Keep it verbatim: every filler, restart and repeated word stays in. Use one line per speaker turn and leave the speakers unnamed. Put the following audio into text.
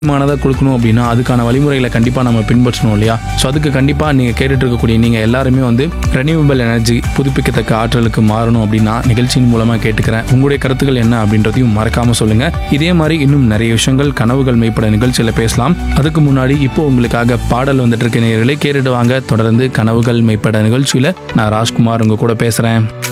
மானதாக கொடுக்கணும் அப்படின்னா அதுக்கான வழிமுறைகளை கண்டிப்பாக நம்ம பின்பற்றணும் இல்லையா? ஸோ அதுக்கு கண்டிப்பாக நீங்கள் கேட்டுட்டு இருக்கக்கூடிய நீங்கள் எல்லாருமே வந்து ரெனியூவபிள் எனர்ஜி, புதுப்பிக்கத்தக்க ஆற்றலுக்கு மாறணும் அப்படின்னா நிகழ்ச்சியின் மூலமாக கேட்டுக்கிறேன். உங்களுடைய கருத்துக்கள் என்ன அப்படின்றதையும் மறக்காமல் சொல்லுங்கள். இதே மாதிரி இன்னும் நிறைய விஷயங்கள் கனவுகள் மெய்ப்பட நிகழ்ச்சியில் பேசலாம். அதுக்கு முன்னாடி இப்போ உங்களுக்காக பாடல் வந்துட்டு இருக்க நேயர்களே கேட்டுட்டு வாங்க. தொடர்ந்து கனவுகள் மெய்ப்பட நிகழ்ச்சியில் நான் ராஜ்குமார் உங்க கூட பேசுகிறேன்.